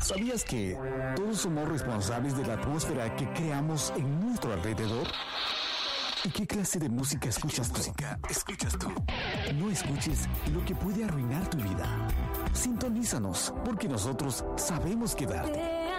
¿Sabías que todos somos responsables de la atmósfera que creamos en nuestro alrededor? ¿Y qué clase de música escuchas tú? No escuches lo que puede arruinar tu vida. Sintonízanos, porque nosotros sabemos quedarte.